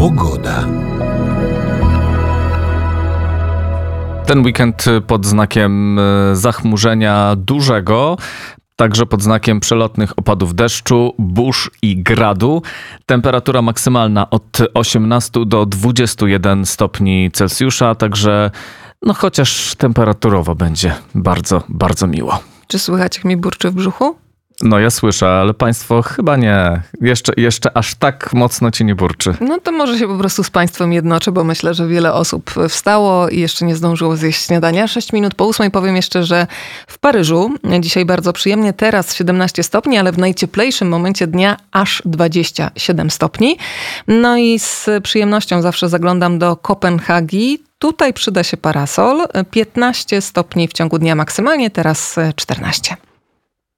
Pogoda. Ten weekend pod znakiem zachmurzenia dużego, także pod znakiem przelotnych opadów deszczu, burz i gradu. Temperatura maksymalna od 18 do 21 stopni Celsjusza, także chociaż temperaturowo będzie bardzo, bardzo miło. Czy słychać, jak mi burczy w brzuchu? No ja słyszę, ale państwo chyba nie. Jeszcze aż tak mocno ci nie burczy. No to może się po prostu z państwem jednoczę, bo myślę, że wiele osób wstało i jeszcze nie zdążyło zjeść śniadania. 6 minut po 8 powiem jeszcze, że w Paryżu dzisiaj bardzo przyjemnie, teraz 17 stopni, ale w najcieplejszym momencie dnia aż 27 stopni. No i z przyjemnością zawsze zaglądam do Kopenhagi. Tutaj przyda się parasol. 15 stopni w ciągu dnia maksymalnie, teraz 14.